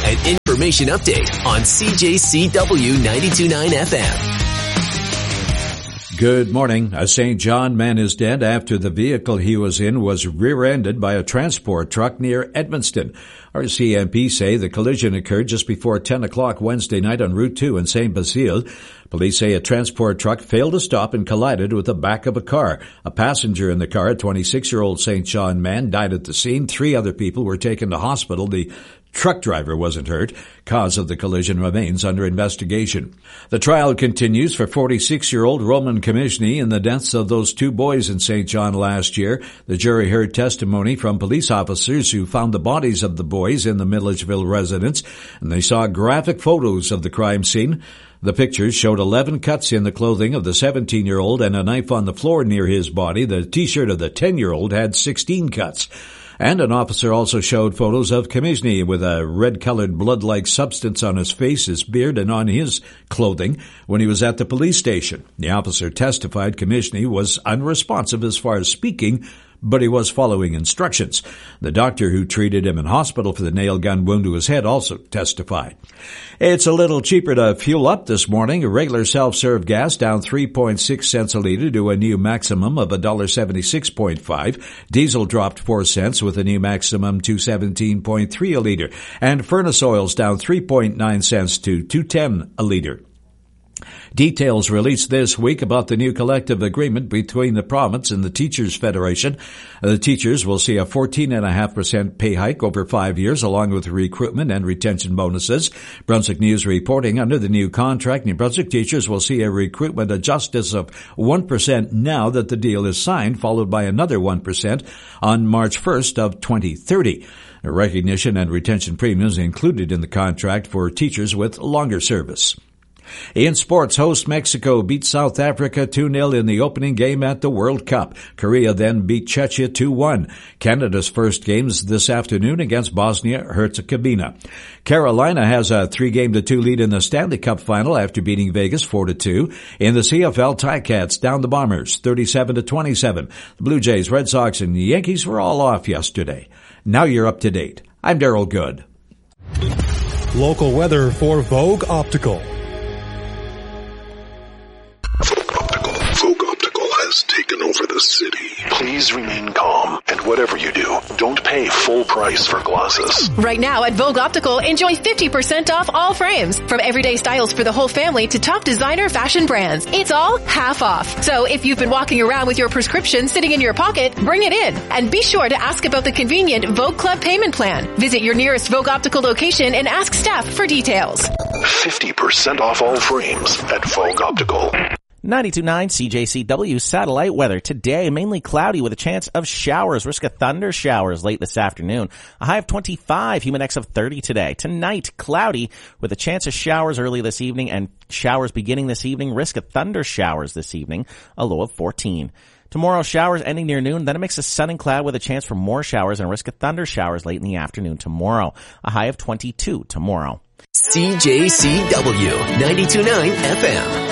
An information update on CJCW 92.9 FM. Good morning. A St. John man is dead after the vehicle he was in was rear-ended by a transport truck near Edmundston. RCMP say the collision occurred just before 10 o'clock Wednesday night on Route 2 in St. Basile. Police say a transport truck failed to stop and collided with the back of a car. A passenger in the car, a 26-year-old St. John man, died at the scene. 3 other people were taken to hospital. The truck driver wasn't hurt. Cause of the collision remains under investigation. The trial continues for 46-year-old Roman Komishny in the deaths of those 2 boys in St. John last year. The jury heard testimony from police officers who found the bodies of the boys in the Milledgeville residence, and they saw graphic photos of the crime scene. The pictures showed 11 cuts in the clothing of the 17-year-old and a knife on the floor near his body. The T-shirt of the 10-year-old had 16 cuts. And an officer also showed photos of Komishny with a red-colored blood-like substance on his face, his beard, and on his clothing when he was at the police station. The officer testified Komishny was unresponsive as far as speaking, but he was following instructions. The doctor who treated him in hospital for the nail gun wound to his head also testified. It's a little cheaper to fuel up this morning. Regular self-serve gas down 3.6 cents a liter to a new maximum of $1.76.5. Diesel dropped 4 cents with a new maximum to 17.3 a liter. And furnace oils down 3.9 cents to $2.10 a liter. Details released this week about the new collective agreement between the province and the Teachers Federation. The teachers will see a 14.5% pay hike over 5 years, along with recruitment and retention bonuses. Brunswick News reporting under the new contract, New Brunswick teachers will see a recruitment adjustment of 1% now that the deal is signed, followed by another 1% on March 1st of 2030. Recognition and retention premiums included in the contract for teachers with longer service. In sports, host Mexico beat South Africa 2-0 in the opening game at the World Cup. Korea then beat Czechia 2-1. Canada's first games this afternoon against Bosnia-Herzegovina. Carolina has a 3-2 lead in the Stanley Cup final after beating Vegas 4-2. In the CFL, Ticats down the Bombers 37-27. The Blue Jays, Red Sox, and Yankees were all off yesterday. Now you're up to date. I'm Daryl Good. Local weather for Vogue Optical. Vogue Optical has taken over the city. Please remain calm, and whatever you do, don't pay full price for glasses. Right now at Vogue Optical, enjoy 50% off all frames. From everyday styles for the whole family to top designer fashion brands. It's all half off. So if you've been walking around with your prescription sitting in your pocket, bring it in. And be sure to ask about the convenient Vogue Club payment plan. Visit your nearest Vogue Optical location and ask staff for details. 50% off all frames at Vogue Optical. 92.9 CJCW satellite weather. Today, mainly cloudy with a chance of showers. Risk of thunder showers late this afternoon. A high of 25, humid index of 30 today. Tonight, cloudy with a chance of showers early this evening and showers beginning this evening. Risk of thunder showers this evening. A low of 14. Tomorrow, showers ending near noon, then a mix of sun and cloud with a chance for more showers and risk of thunder showers late in the afternoon tomorrow. A high of 22 tomorrow. CJCW 92.9 FM.